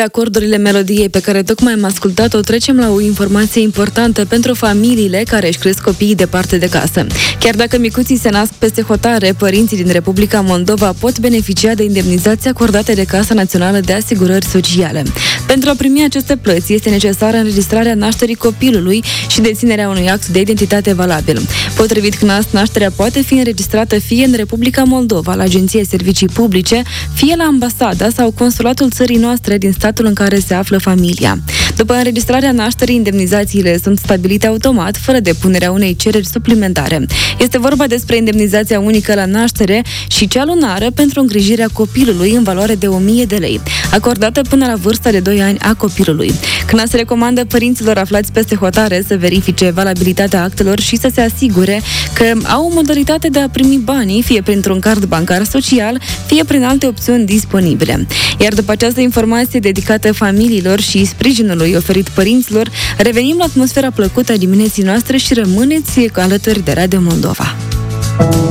Acordurile melodiei pe care tocmai am ascultat-o, trecem la o informație importantă pentru familiile care își cresc copiii departe de casă. Chiar dacă micuții se nasc peste hotare, părinții din Republica Moldova pot beneficia de indemnizații acordate de Casa Națională de Asigurări Sociale. Pentru a primi aceste plăți este necesară înregistrarea nașterii copilului și deținerea unui act de identitate valabil. Potrivit CNAS, nașterea poate fi înregistrată fie în Republica Moldova, la Agenția Servicii Publice, fie la ambasada sau consulatul țării noastre din statul în care se află familia. După înregistrarea nașterii, indemnizațiile sunt stabilite automat, fără depunerea unei cereri suplimentare. Este vorba despre indemnizația unică la naștere și cea lunară pentru îngrijirea copilului în valoare de 1000 de lei, acordată până la vârsta de 2 ani a copilului. CNAS recomandă părinților aflați peste hotare să verifice valabilitatea actelor și să se asigure că au o modalitate de a primi banii, fie printr-un card bancar social, fie prin alte opțiuni disponibile. Iar după această informație dedicată familiilor și sprijinului oferit părinților, revenim la atmosfera plăcută a dimineții noastre și rămâneți alături de Radio Moldova.